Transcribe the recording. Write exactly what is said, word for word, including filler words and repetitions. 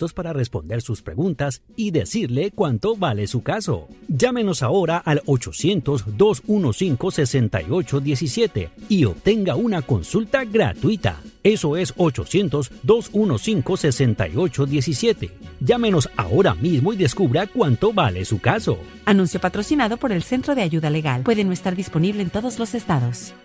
listos para responder sus preguntas y decirle cuánto vale su caso. Llámenos ahora al ochocientos, dos uno cinco, seis ocho uno siete y obtenga una consulta gratuita. Eso es ochocientos, dos uno cinco, seis ocho uno siete. Llámenos ahora mismo y descubra cuánto vale su caso. Anuncio patrocinado por el Centro de Ayuda Legal. Puede no estar disponible en todos los estados.